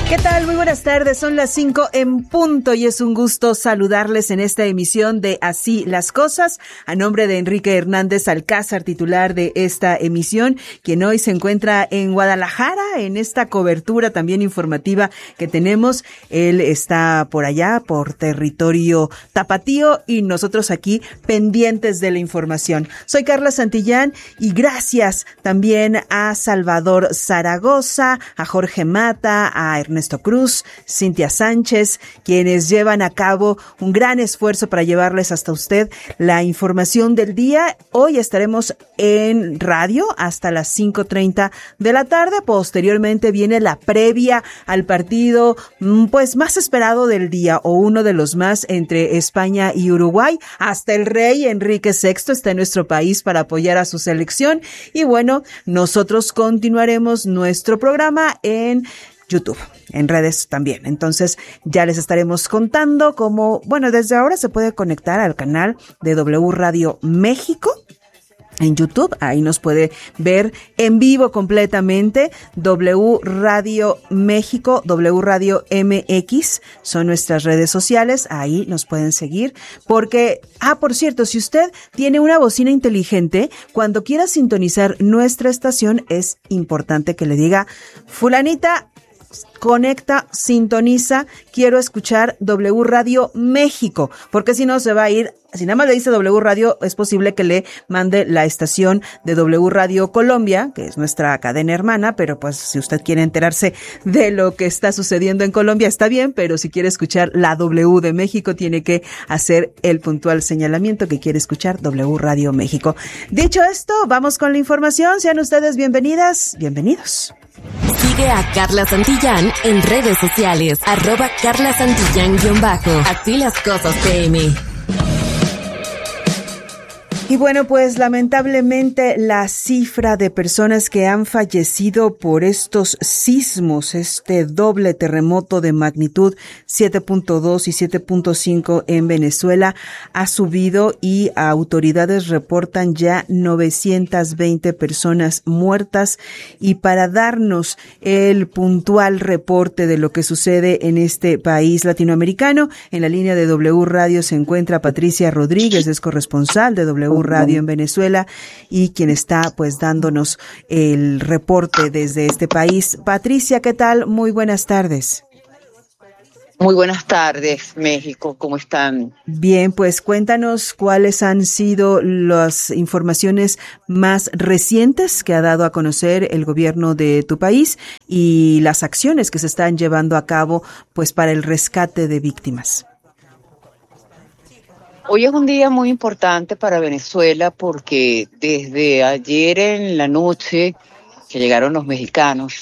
¿Qué tal? Muy buenas tardes, son las 5 en punto y es un gusto saludarles en esta emisión de Así las Cosas, a nombre de Enrique Hernández Alcázar, titular de esta emisión, quien hoy se encuentra en Guadalajara en esta cobertura también informativa que tenemos. Él está por allá, por territorio tapatío, y nosotros aquí pendientes de la información. Soy Carla Santillán y gracias también a Salvador Zaragoza, a Jorge Mata, a Ernesto Cruz, Cintia Sánchez, quienes llevan a cabo un gran esfuerzo para llevarles hasta usted la información del día. Hoy estaremos en radio hasta las 5:30 de la tarde. Posteriormente viene la previa al partido pues más esperado del día, o uno de los más, entre España y Uruguay. Hasta el rey Enrique VI está en nuestro país para apoyar a su selección. Y bueno, nosotros continuaremos nuestro programa en YouTube, en redes también. Entonces ya les estaremos contando cómo, bueno, desde ahora se puede conectar al canal de W Radio México en YouTube. Ahí nos puede ver en vivo completamente. W Radio México, W Radio MX son nuestras redes sociales. Ahí nos pueden seguir porque, por cierto, si usted tiene una bocina inteligente, cuando quiera sintonizar nuestra estación, es importante que le diga: fulanita, conecta, sintoniza, quiero escuchar W Radio México, porque si no se va a ir. Si nada más le dice W Radio, es posible que le mande la estación de W Radio Colombia, que es nuestra cadena hermana, pero pues si usted quiere enterarse de lo que está sucediendo en Colombia, está bien, pero si quiere escuchar la W de México, tiene que hacer el puntual señalamiento que quiere escuchar W Radio México. Dicho esto, vamos con la información. Sean ustedes bienvenidas, bienvenidos. Sigue a Carla Santillán en redes sociales, @Carla Santillán_. Así las cosas PM. Y bueno, pues lamentablemente la cifra de personas que han fallecido por estos sismos, este doble terremoto de magnitud 7.2 y 7.5 en Venezuela, ha subido y autoridades reportan ya 920 personas muertas. Y para darnos el puntual reporte de lo que sucede en este país latinoamericano, en la línea de W Radio se encuentra Patricia Rodríguez, es corresponsal de W Radio en Venezuela y quien está pues dándonos el reporte desde este país. Patricia, ¿qué tal? Muy buenas tardes. Muy buenas tardes, México, ¿cómo están? Bien, pues cuéntanos cuáles han sido las informaciones más recientes que ha dado a conocer el gobierno de tu país y las acciones que se están llevando a cabo pues para el rescate de víctimas. Hoy es un día muy importante para Venezuela porque desde ayer en la noche que llegaron los mexicanos,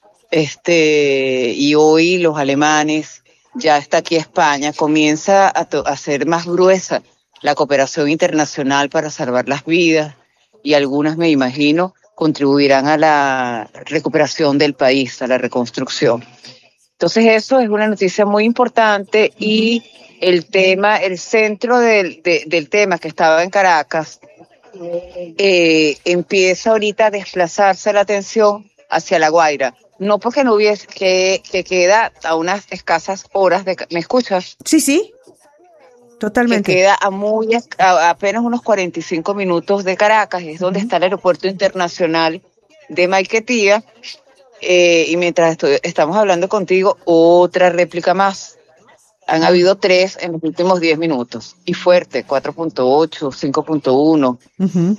y hoy los alemanes, ya está aquí España, comienza a ser más gruesa la cooperación internacional para salvar las vidas, y algunas, me imagino, contribuirán a la recuperación del país, a la reconstrucción. Entonces eso es una noticia muy importante. Y el centro del tema que estaba en Caracas, empieza ahorita a desplazarse la atención hacia La Guaira. No porque no hubiese, que queda a unas escasas horas de... ¿Me escuchas? Sí, totalmente. Que queda a apenas unos 45 minutos de Caracas, es donde está el aeropuerto internacional de Maiquetía. Y mientras estamos hablando contigo, otra réplica más. Han habido 3 en los últimos 10 minutos. Y fuerte, 4.8, 5.1. Uh-huh.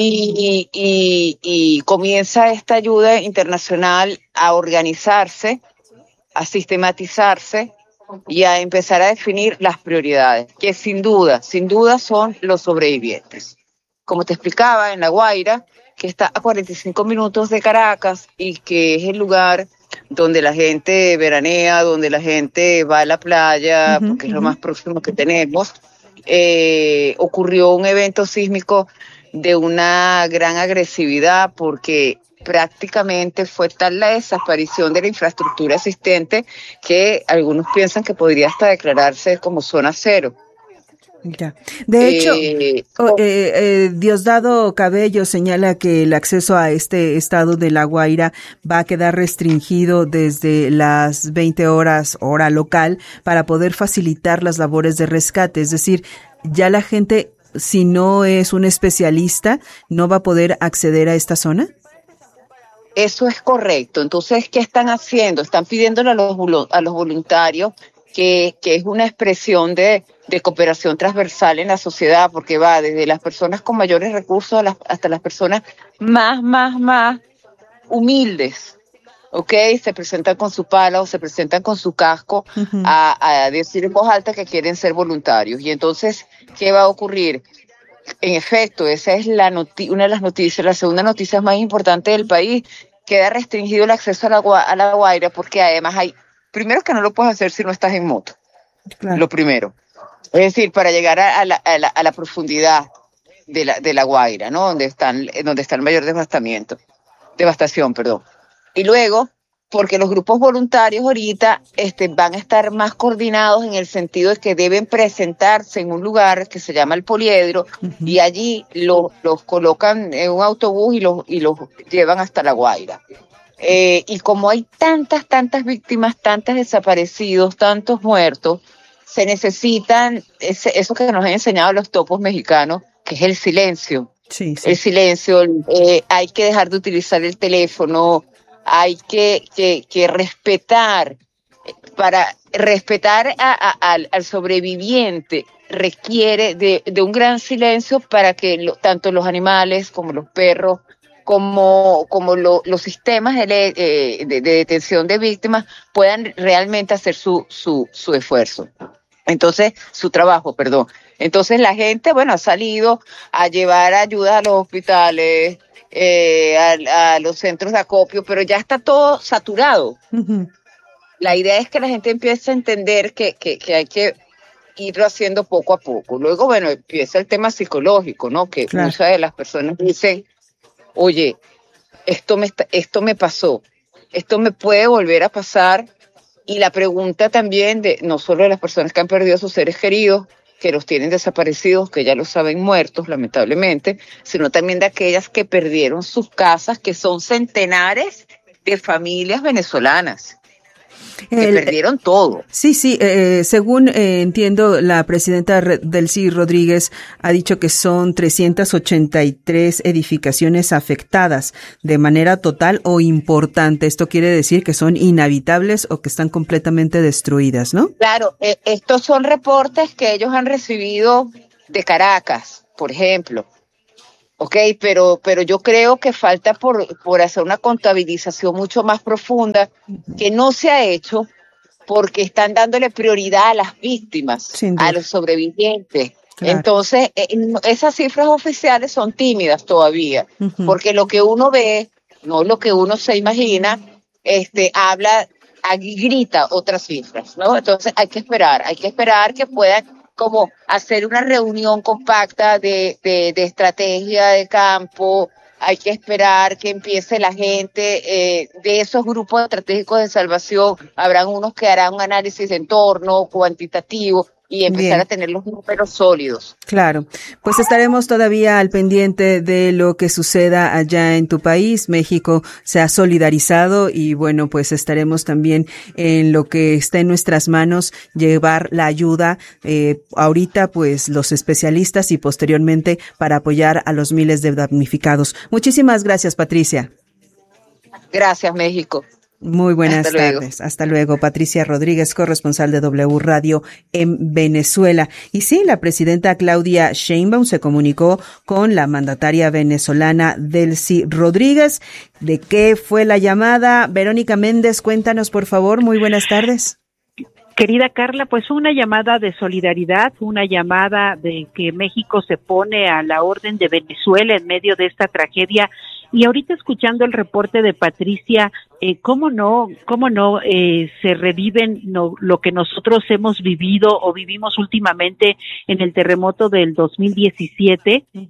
Y comienza esta ayuda internacional a organizarse, a sistematizarse y a empezar a definir las prioridades, que sin duda son los sobrevivientes. Como te explicaba, en La Guaira, que está a 45 minutos de Caracas y que es el lugar donde la gente veranea, donde la gente va a la playa, porque es lo más próximo que tenemos, ocurrió un evento sísmico de una gran agresividad, porque prácticamente fue tal la desaparición de la infraestructura existente que algunos piensan que podría hasta declararse como zona cero. Ya. De hecho, Diosdado Cabello señala que el acceso a este estado de La Guaira va a quedar restringido desde las 20 horas, hora local, para poder facilitar las labores de rescate. Es decir, ya la gente, si no es un especialista, no va a poder acceder a esta zona. Eso es correcto. Entonces, ¿qué están haciendo? Están pidiéndole a los voluntarios que es una expresión de cooperación transversal en la sociedad, porque va desde las personas con mayores recursos hasta las personas más humildes, ¿ok? Se presentan con su pala o se presentan con su casco a decir en voz alta que quieren ser voluntarios. Y entonces, ¿qué va a ocurrir? En efecto, esa es una de las noticias. La segunda noticia más importante del país: queda restringido el acceso a la Guaira, porque además primero que no lo puedes hacer si no estás en moto. Claro. Lo primero. Es decir, para llegar a la profundidad de la Guaira, ¿no? Donde está el mayor devastación. Y luego, porque los grupos voluntarios ahorita van a estar más coordinados en el sentido de que deben presentarse en un lugar que se llama el Poliedro, y allí los colocan en un autobús y los llevan hasta La Guaira. Y como hay tantas víctimas, tantos desaparecidos, tantos muertos, se necesitan eso que nos han enseñado los topos mexicanos, que es el silencio. Sí. El silencio, hay que dejar de utilizar el teléfono, hay que respetar. Para respetar al sobreviviente requiere de un gran silencio para que tanto los animales como los perros, como los sistemas de detención de víctimas puedan realmente hacer su esfuerzo. Entonces, su trabajo, perdón. Entonces la gente, ha salido a llevar ayuda a los hospitales, a los centros de acopio, pero ya está todo saturado. Uh-huh. La idea es que la gente empiece a entender que hay que irlo haciendo poco a poco. Luego, empieza el tema psicológico, ¿no? Que claro, muchas de las personas dicen: oye, esto me pasó, esto me puede volver a pasar. Y la pregunta también no solo de las personas que han perdido a sus seres queridos, que los tienen desaparecidos, que ya los saben muertos, lamentablemente, sino también de aquellas que perdieron sus casas, que son centenares de familias venezolanas. Que perdieron todo. Sí, según entiendo, la presidenta Delcy Rodríguez ha dicho que son 383 edificaciones afectadas de manera total o importante. Esto quiere decir que son inhabitables o que están completamente destruidas, ¿no? Claro, estos son reportes que ellos han recibido de Caracas, por ejemplo. Okay, pero yo creo que falta por hacer una contabilización mucho más profunda, que no se ha hecho porque están dándole prioridad a las víctimas, a los sobrevivientes. Claro. Entonces, esas cifras oficiales son tímidas todavía, porque lo que uno ve, no lo que uno se imagina, grita otras cifras, ¿no? Entonces hay que esperar que puedan como hacer una reunión compacta de estrategia de campo. Hay que esperar que empiece la gente de esos grupos estratégicos de salvación. Habrán unos que harán un análisis de entorno cuantitativo y empezar a tener los números sólidos. Claro, pues estaremos todavía al pendiente de lo que suceda allá en tu país. México se ha solidarizado y pues estaremos también en lo que esté en nuestras manos, llevar la ayuda ahorita, pues los especialistas, y posteriormente para apoyar a los miles de damnificados. Muchísimas gracias, Patricia. Gracias, México. Muy buenas tardes. Hasta luego. Patricia Rodríguez, corresponsal de W Radio en Venezuela. Y sí, la presidenta Claudia Sheinbaum se comunicó con la mandataria venezolana Delcy Rodríguez. ¿De qué fue la llamada? Verónica Méndez, cuéntanos, por favor. Muy buenas tardes. Querida Carla, pues una llamada de solidaridad, una llamada de que México se pone a la orden de Venezuela en medio de esta tragedia. Y ahorita escuchando el reporte de Patricia, ¿cómo no se reviven lo que nosotros hemos vivido o vivimos últimamente en el terremoto del 2017? Uh-huh.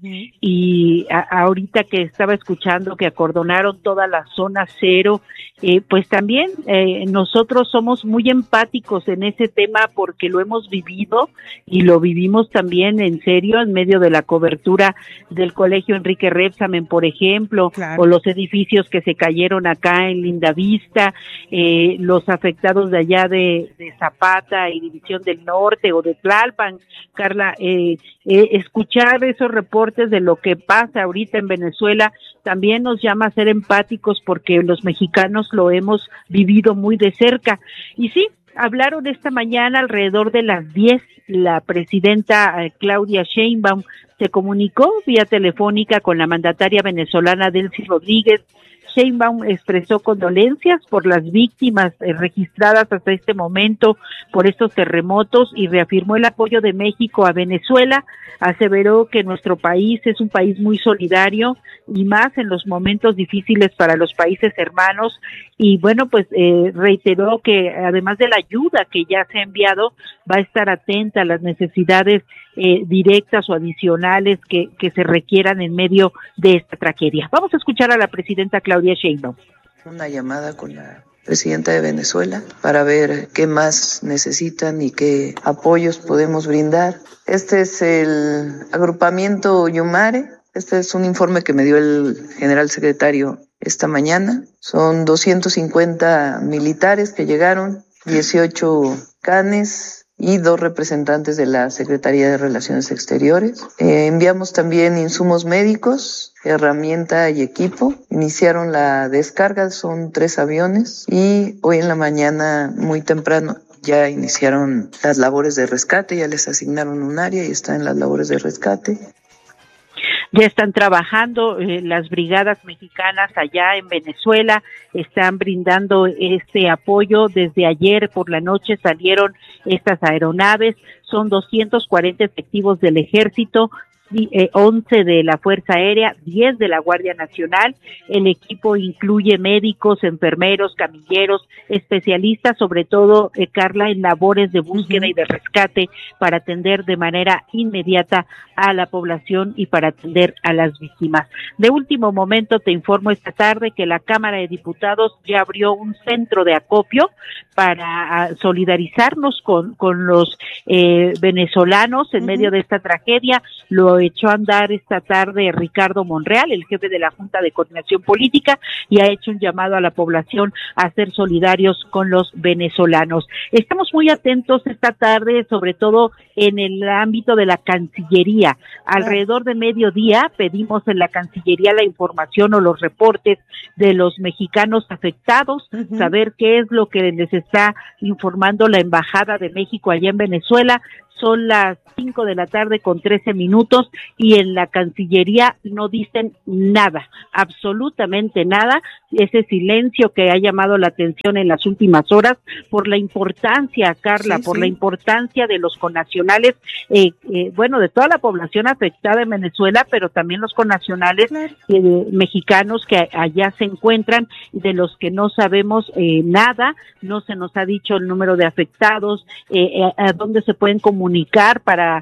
Y ahorita que estaba escuchando que acordonaron toda la zona cero, pues también nosotros somos muy empáticos en ese tema porque lo hemos vivido y lo vivimos también en serio en medio de la cobertura del Colegio Enrique Rebsamen, por ejemplo, claro, o los edificios que se cayeron acá en Lindavista, los afectados de allá de Zapata y División del Norte o de Tlalpan. Carla, escuchar esos reportes de lo que pasa ahorita en Venezuela también nos llama a ser empáticos porque los mexicanos lo hemos vivido muy de cerca. Y sí, hablaron esta mañana alrededor de las 10, la presidenta Claudia Sheinbaum se comunicó vía telefónica con la mandataria venezolana Delcy Rodríguez. Sheinbaum expresó condolencias por las víctimas registradas hasta este momento por estos terremotos y reafirmó el apoyo de México a Venezuela. Aseveró que nuestro país es un país muy solidario y más en los momentos difíciles para los países hermanos. Y bueno, pues reiteró que además de la ayuda que ya se ha enviado, va a estar atenta a las necesidades directas o adicionales que se requieran en medio de esta tragedia. Vamos a escuchar a la presidenta Claudia Sheinbaum. Una llamada con la presidenta de Venezuela para ver qué más necesitan y qué apoyos podemos brindar. Este es el agrupamiento Yumare. Este es un informe que me dio el general secretario esta mañana. Son 250 militares que llegaron, 18 canes y 2 representantes de la Secretaría de Relaciones Exteriores. Enviamos también insumos médicos, herramienta y equipo. Iniciaron la descarga, son 3 aviones y hoy en la mañana muy temprano ya iniciaron las labores de rescate, ya les asignaron un área y están en las labores de rescate. Ya están trabajando las brigadas mexicanas allá en Venezuela, están brindando este apoyo. Desde ayer por la noche salieron estas aeronaves, son 240 efectivos del ejército, 11 de la Fuerza Aérea, 10 de la Guardia Nacional. El equipo incluye médicos, enfermeros, camilleros, especialistas, sobre todo, Carla, en labores de búsqueda y de rescate para atender de manera inmediata a la población y para atender a las víctimas. De último momento te informo esta tarde que la Cámara de Diputados ya abrió un centro de acopio para solidarizarnos con los venezolanos en medio de esta tragedia. Lo echó a andar esta tarde Ricardo Monreal, el jefe de la Junta de Coordinación Política, y ha hecho un llamado a la población a ser solidarios con los venezolanos. Estamos muy atentos esta tarde, sobre todo en el ámbito de la Cancillería. Alrededor de mediodía pedimos en la Cancillería la información o los reportes de los mexicanos afectados, saber qué es lo que les está informando la Embajada de México allá en Venezuela. Son las 5 de la tarde con 13 minutos y en la Cancillería no dicen nada, absolutamente nada. Ese silencio que ha llamado la atención en las últimas horas por la importancia, Carla, por la importancia de los connacionales, bueno, de toda la población afectada en Venezuela, pero también los connacionales mexicanos que allá se encuentran, de los que no sabemos nada. No se nos ha dicho el número de afectados, a dónde se pueden comunicar para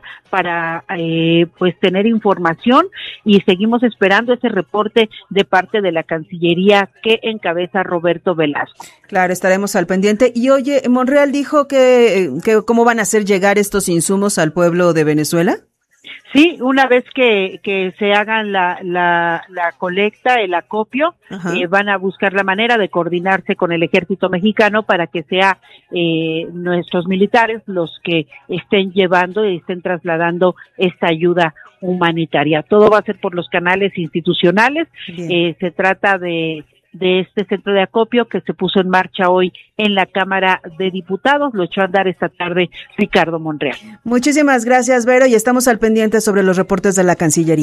pues tener información, y seguimos esperando ese reporte de parte de la Cancillería que encabeza Roberto Velasco. Claro, estaremos al pendiente. Y oye, Monreal dijo que cómo van a hacer llegar estos insumos al pueblo de Venezuela. Sí, una vez que se hagan la colecta, el acopio, van a buscar la manera de coordinarse con el ejército mexicano para que sea nuestros militares los que estén llevando y estén trasladando esta ayuda humanitaria. Todo va a ser por los canales institucionales. Se trata de este centro de acopio que se puso en marcha hoy en la Cámara de Diputados. Lo echó a andar esta tarde Ricardo Monreal. Muchísimas gracias, Vero, y estamos al pendiente sobre los reportes de la Cancillería.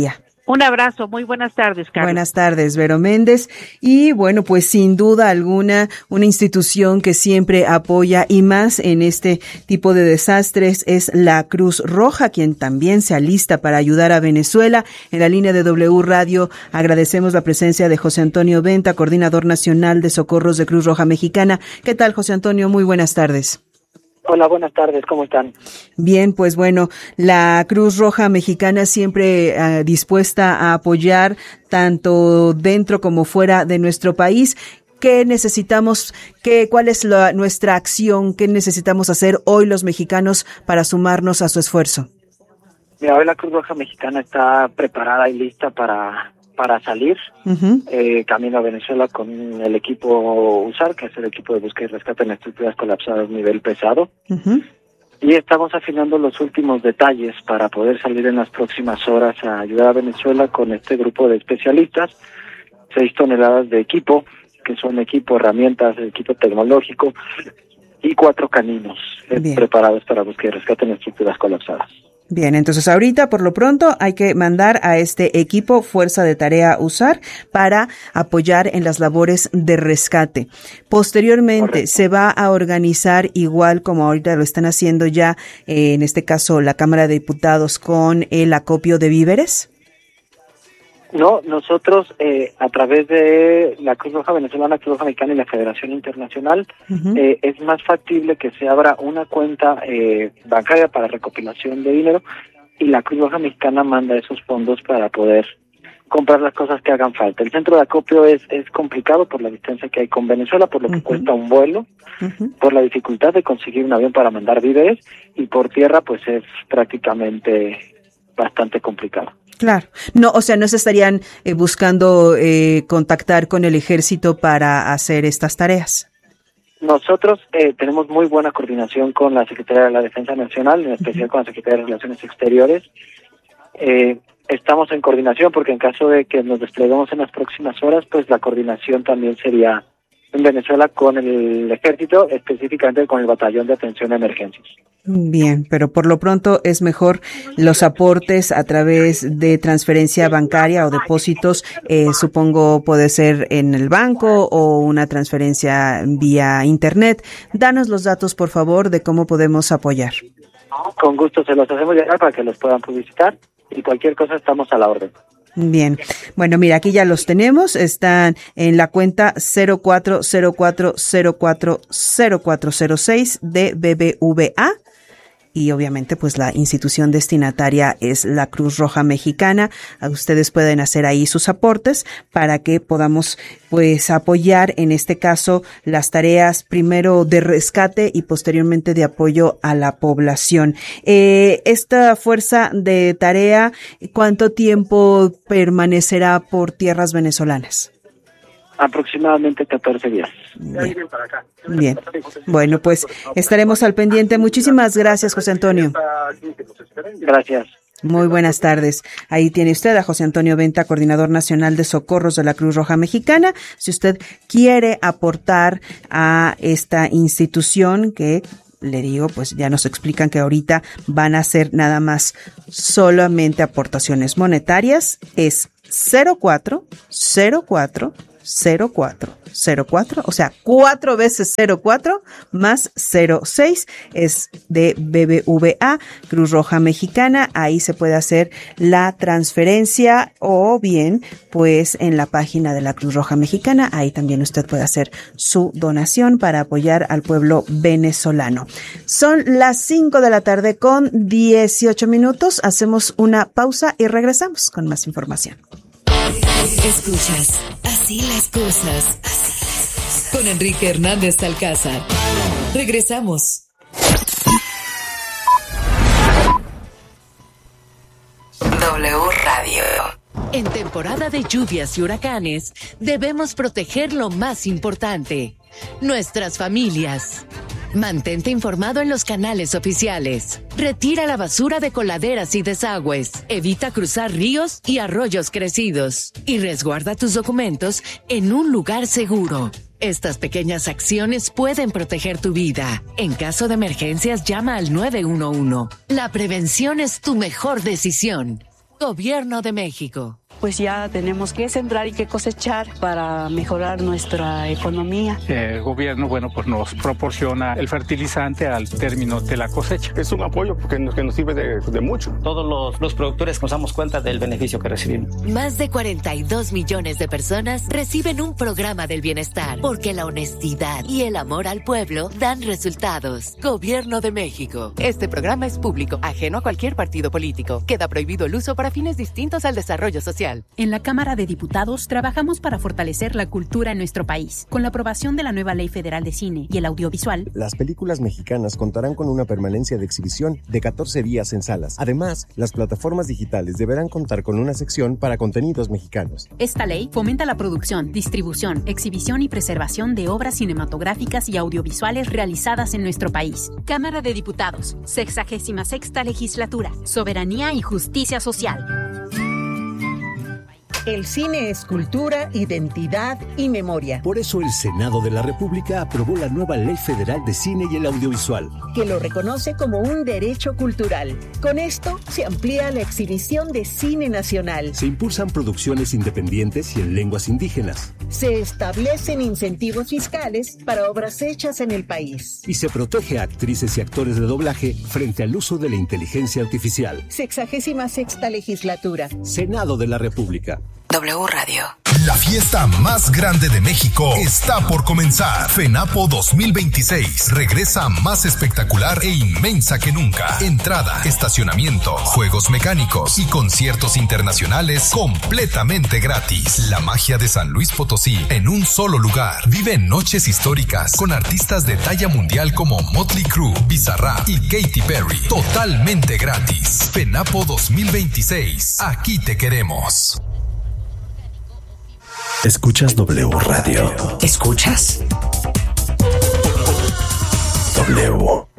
Un abrazo, muy buenas tardes, Carlos. Buenas tardes, Vero Méndez. Y bueno, pues sin duda alguna, una institución que siempre apoya y más en este tipo de desastres es la Cruz Roja, quien también se alista para ayudar a Venezuela. En la línea de W Radio agradecemos la presencia de José Antonio Venta, coordinador nacional de socorros de Cruz Roja Mexicana. ¿Qué tal, José Antonio? Muy buenas tardes. Hola, buenas tardes, ¿cómo están? Bien, pues bueno, la Cruz Roja Mexicana siempre dispuesta a apoyar tanto dentro como fuera de nuestro país. ¿Qué necesitamos? ¿Cuál es nuestra acción? ¿Qué necesitamos hacer hoy los mexicanos para sumarnos a su esfuerzo? Mira, hoy la Cruz Roja Mexicana está preparada y lista para salir camino a Venezuela con el equipo USAR, que es el equipo de búsqueda y rescate en estructuras colapsadas nivel pesado. Y estamos afinando los últimos detalles para poder salir en las próximas horas a ayudar a Venezuela con este grupo de especialistas. 6 toneladas de equipo, que son equipo, herramientas, equipo tecnológico, y 4 caninos preparados para búsqueda y rescate en estructuras colapsadas. Bien, entonces ahorita por lo pronto hay que mandar a este equipo Fuerza de Tarea USAR para apoyar en las labores de rescate. Posteriormente, correcto, ¿se va a organizar igual como ahorita lo están haciendo ya, en este caso la Cámara de Diputados, con el acopio de víveres? No, nosotros a través de la Cruz Roja Venezolana, Cruz Roja Mexicana y la Federación Internacional, es más factible que se abra una cuenta bancaria para recopilación de dinero y la Cruz Roja Mexicana manda esos fondos para poder comprar las cosas que hagan falta. El centro de acopio es complicado por la distancia que hay con Venezuela, por lo que cuesta un vuelo, por la dificultad de conseguir un avión para mandar víveres, y por tierra pues es prácticamente bastante complicado. Claro. No, o sea, no se estarían buscando contactar con el ejército para hacer estas tareas. Nosotros tenemos muy buena coordinación con la Secretaría de la Defensa Nacional, en especial con la Secretaría de Relaciones Exteriores. Estamos en coordinación porque en caso de que nos despleguemos en las próximas horas, pues la coordinación también sería en Venezuela con el ejército, específicamente con el Batallón de Atención a Emergencias. Bien, pero por lo pronto es mejor los aportes a través de transferencia bancaria o depósitos, supongo puede ser en el banco o una transferencia vía internet. Danos los datos, por favor, de cómo podemos apoyar. Con gusto se los hacemos llegar para que los puedan publicitar y cualquier cosa estamos a la orden. Bien, bueno, mira, aquí ya los tenemos, están en la cuenta 0404040406 de BBVA. Y obviamente pues la institución destinataria es la Cruz Roja Mexicana. Ustedes pueden hacer ahí sus aportes para que podamos pues apoyar en este caso las tareas primero de rescate y posteriormente de apoyo a la población. Esta fuerza de tarea, ¿cuánto tiempo permanecerá por tierras venezolanas? Aproximadamente 14 días. Bien. Bueno, pues estaremos al pendiente. Muchísimas gracias, José Antonio. Gracias. Muy buenas tardes. Ahí tiene usted a José Antonio Venta, coordinador nacional de socorros de la Cruz Roja Mexicana. Si usted quiere aportar a esta institución que le digo, pues ya nos explican que ahorita van a hacer nada más solamente aportaciones monetarias, es 0404, o sea, 4 veces 04 más 06 es de BBVA, Cruz Roja Mexicana. Ahí se puede hacer la transferencia o bien, pues en la página de la Cruz Roja Mexicana, ahí también usted puede hacer su donación para apoyar al pueblo venezolano. Son las 5 de la tarde con 18 minutos. Hacemos una pausa y regresamos con más información. Escuchas Así las cosas. Con Enrique Hernández Alcázar. Regresamos. W Radio. En temporada de lluvias y huracanes, debemos proteger lo más importante, nuestras familias. Mantente informado en los canales oficiales. Retira la basura de coladeras y desagües. Evita cruzar ríos y arroyos crecidos. Y resguarda tus documentos en un lugar seguro. Estas pequeñas acciones pueden proteger tu vida. En caso de emergencias, llama al 911. La prevención es tu mejor decisión. Gobierno de México. Pues ya tenemos que sembrar y que cosechar para mejorar nuestra economía. El gobierno, pues nos proporciona el fertilizante al término de la cosecha. Es un apoyo que nos sirve de mucho. Todos los productores nos damos cuenta del beneficio que recibimos. Más de 42 millones de personas reciben un programa del bienestar, porque la honestidad y el amor al pueblo dan resultados. Gobierno de México. Este programa es público, ajeno a cualquier partido político. Queda prohibido el uso para fines distintos al desarrollo social. En la Cámara de Diputados trabajamos para fortalecer la cultura en nuestro país. Con la aprobación de la nueva Ley Federal de Cine y el Audiovisual, las películas mexicanas contarán con una permanencia de exhibición de 14 días en salas. Además, las plataformas digitales deberán contar con una sección para contenidos mexicanos. Esta ley fomenta la producción, distribución, exhibición y preservación de obras cinematográficas y audiovisuales realizadas en nuestro país. Cámara de Diputados, 66ª Legislatura, Soberanía y Justicia Social. El cine es cultura, identidad y memoria. Por eso el Senado de la República aprobó la nueva Ley Federal de Cine y el Audiovisual, que lo reconoce como un derecho cultural. Con esto se amplía la exhibición de cine nacional. Se impulsan producciones independientes y en lenguas indígenas. Se establecen incentivos fiscales para obras hechas en el país. Y se protege a actrices y actores de doblaje frente al uso de la inteligencia artificial. 66ª Legislatura. Senado de la República. W Radio. La fiesta más grande de México está por comenzar. FENAPO 2026 regresa más espectacular e inmensa que nunca. Entrada, estacionamiento, juegos mecánicos y conciertos internacionales completamente gratis. La magia de San Luis Potosí en un solo lugar. Vive noches históricas con artistas de talla mundial como Motley Crue, Bizarrap y Katy Perry. Totalmente gratis. FENAPO 2026. Aquí te queremos. ¿Escuchas W Radio? ¿Escuchas? W.